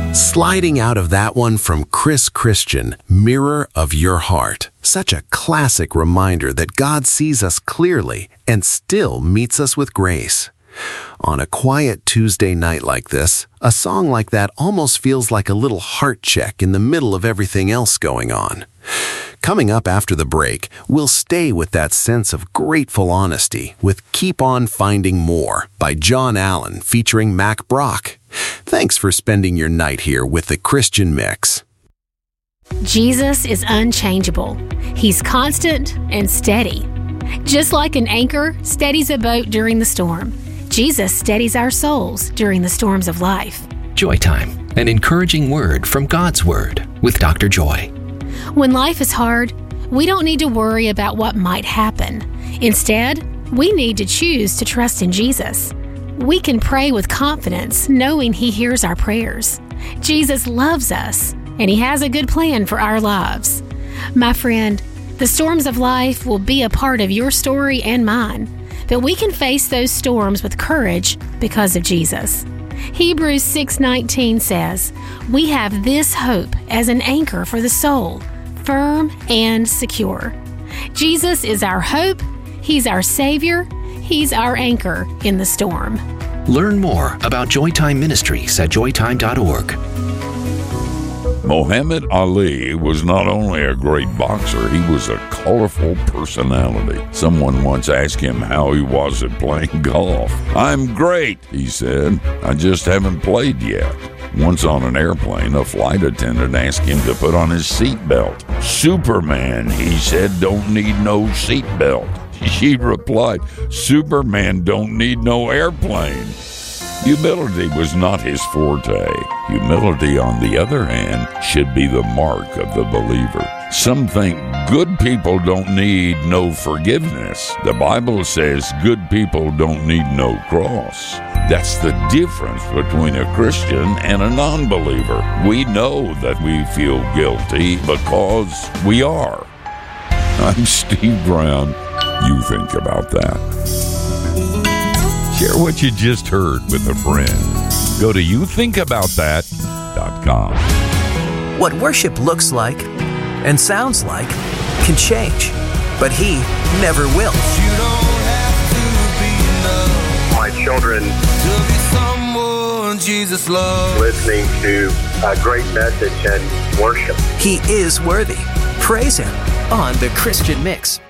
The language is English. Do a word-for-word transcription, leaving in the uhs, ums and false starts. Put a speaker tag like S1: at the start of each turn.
S1: Sliding out of that one from Chris Christian, Mirror of Your Heart. Such a classic reminder that God sees us clearly and still meets us with grace. On a quiet Tuesday night like this, a song like that almost feels like a little heart check in the middle of everything else going on. Coming up after the break, we'll stay with that sense of grateful honesty with Keep On Finding More by John Allen featuring Mac Brock. Thanks for spending your night here with the Christian Mix.
S2: Jesus is unchangeable. He's constant and steady. Just like an anchor steadies a boat during the storm, Jesus steadies our souls during the storms of life.
S3: Joy Time, an encouraging word from God's Word with Doctor Joy.
S2: When life is hard, we don't need to worry about what might happen. Instead, we need to choose to trust in Jesus. We can pray with confidence, knowing He hears our prayers. Jesus loves us, and He has a good plan for our lives. My friend, the storms of life will be a part of your story and mine, but we can face those storms with courage because of Jesus. Hebrews six nineteen says, "We have this hope as an anchor for the soul, firm and secure." Jesus is our hope, He's our Savior, He's our anchor in the storm.
S3: Learn more about Joytime Ministries at joytime dot org.
S4: Muhammad Ali was not only a great boxer, he was a colorful personality. Someone once asked him how he was at playing golf. "I'm great," he said. "I just haven't played yet." Once on an airplane, a flight attendant asked him to put on his seatbelt. "Superman," he said, "don't need no seatbelt." She replied, "Superman don't need no airplane." Humility was not his forte. Humility, on the other hand, should be the mark of the believer. Some think good people don't need no forgiveness. The Bible says good people don't need no cross. That's the difference between a Christian and a non-believer. We know that we feel guilty because we are. I'm Steve Brown. You think about that. Share what you just heard with a friend. Go to you think about that dot com.
S5: What worship looks like and sounds like can change, but He never will.
S6: You don't have to be enough.
S7: My children
S6: to be someone Jesus loves.
S7: Listening to a great message and worship.
S5: He is worthy. Praise Him on The Christian Mix.